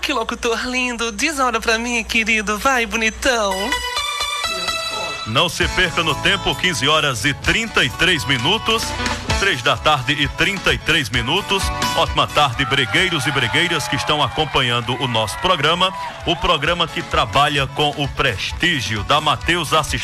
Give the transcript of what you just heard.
que locutor lindo. Diz a hora pra mim, querido. Vai, bonitão. Não se perca no tempo, 15 horas e 33 minutos. 3 da tarde e 33 minutos. Ótima tarde, bregueiros e bregueiras que estão acompanhando o nosso programa. O programa que trabalha com o prestígio da Mateus Assistência